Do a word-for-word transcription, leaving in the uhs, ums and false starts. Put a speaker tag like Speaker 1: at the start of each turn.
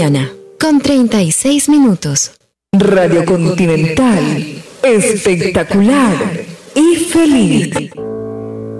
Speaker 1: mañana, con treinta y seis minutos.
Speaker 2: Radio Continental, espectacular y feliz.